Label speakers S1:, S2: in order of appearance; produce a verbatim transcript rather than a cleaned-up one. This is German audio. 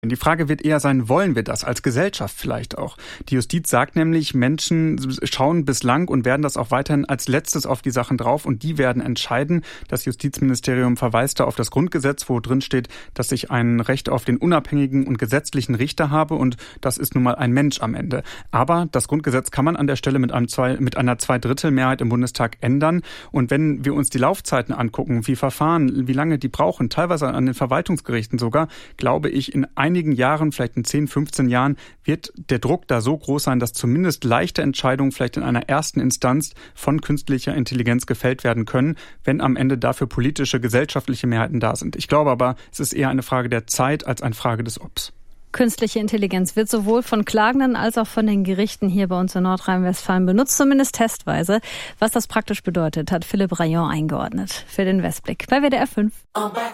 S1: Die Frage wird eher sein, wollen wir das als Gesellschaft vielleicht auch? Die Justiz sagt nämlich, Menschen schauen bislang und werden das auch weiterhin als letztes auf die Sachen drauf und die werden entscheiden. Das Justizministerium verweist da auf das Grundgesetz, wo drin steht, dass ich ein Recht auf den unabhängigen und gesetzlichen Richter habe und das ist nun mal ein Mensch am Ende. Aber das Grundgesetz kann man an der Stelle mit, einem zwei, mit einer Zweidrittelmehrheit im Bundestag ändern und wenn wir uns die Laufzeiten angucken, wie Verfahren, wie lange die brauchen, teilweise an den Verwaltungsgerichten sogar, glaube ich, in einigen Jahren, vielleicht in zehn, fünfzehn Jahren, wird der Druck da so groß sein, dass zumindest leichte Entscheidungen vielleicht in einer ersten Instanz von künstlicher Intelligenz gefällt werden können, wenn am Ende dafür politische, gesellschaftliche Mehrheiten da sind. Ich glaube aber, es ist eher eine Frage der Zeit als eine Frage des Obs.
S2: Künstliche Intelligenz wird sowohl von Klagenden als auch von den Gerichten hier bei uns in Nordrhein-Westfalen benutzt, zumindest testweise. Was das praktisch bedeutet, hat Philipp Rayon eingeordnet für den Westblick bei W D R fünf.